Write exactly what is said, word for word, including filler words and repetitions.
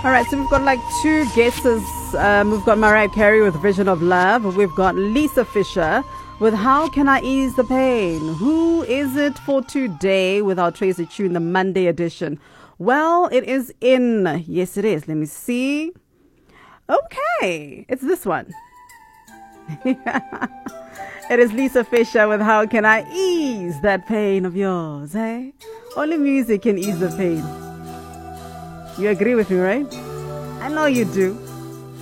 All right, so we've got like two guesses. Um, we've got Mariah Carey with Vision of Love. We've got Lisa Fisher with How Can I Ease the Pain? Who is it for today with our Tracy Tune, the Monday edition? Well, it is in. Yes, it is. Let me see. Okay, it's this one. It is Lisa Fisher with How Can I Ease That Pain of Yours, hey? Only music can ease the pain. You agree with me, right? I know you do.